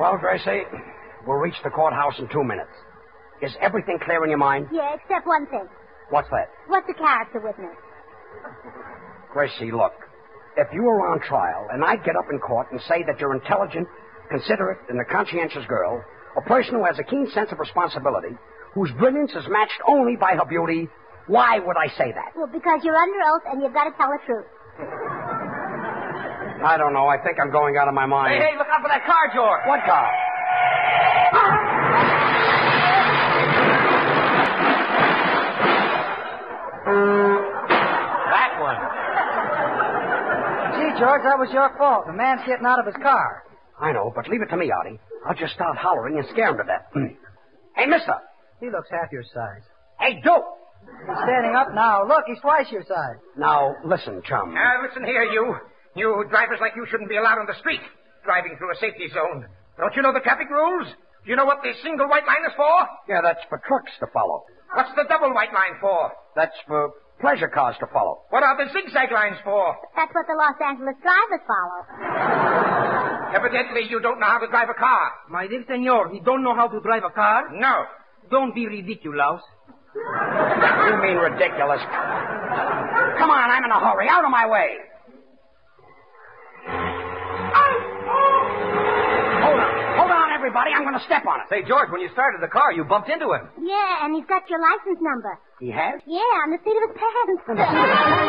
Well, Gracie, we'll reach the courthouse in 2 minutes. Is everything clear in your mind? Yeah, except one thing. What's that? What's the character witness? Gracie, look. If you were on trial and I get up in court and say that you're intelligent, considerate, and a conscientious girl, a person who has a keen sense of responsibility, whose brilliance is matched only by her beauty, why would I say that? Well, because you're under oath and you've got to tell the truth. I don't know. I think I'm going out of my mind. Hey, look out for that car, George. What car? That one. Gee, George, that was your fault. The man's getting out of his car. I know, but leave it to me, Artie. I'll just start hollering and scare him to death. Hey, mister. He looks half your size. Hey, dope. He's standing up now. Look, he's twice your size. Now, listen, chum. Listen here, you. You drivers like you shouldn't be allowed on the street, driving through a safety zone. Don't you know the traffic rules? Do you know what the single white line is for? Yeah, that's for trucks to follow. What's the double white line for? That's for pleasure cars to follow. What are the zigzag lines for? That's what the Los Angeles drivers follow. Evidently, you don't know how to drive a car. My dear senor, he don't know how to drive a car? No. Don't be ridiculous. You mean ridiculous. Come on, I'm in a hurry. Out of my way. Hold on, everybody. I'm going to step on it. Say, George, when you started the car, you bumped into him. Yeah, and he's got your license number. He has? Yeah, on the seat of his pants.